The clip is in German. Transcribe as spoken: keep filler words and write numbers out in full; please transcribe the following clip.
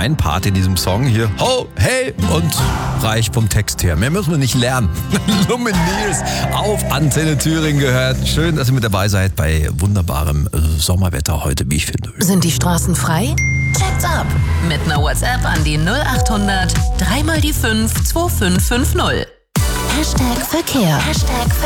ein Part in diesem Song hier. Ho, hey und reicht vom Text her. Mehr müssen wir nicht lernen. Lumineers auf Antenne Thüringen gehört. Schön, dass ihr mit dabei seid bei wunderbarem Sommerwetter heute, wie ich finde. Sind die Straßen frei? Check's ab. Mit einer WhatsApp an die null acht hundert drei mal die fünf zwei fünf fünf null. Hashtag Verkehr. Hashtag Verkehr.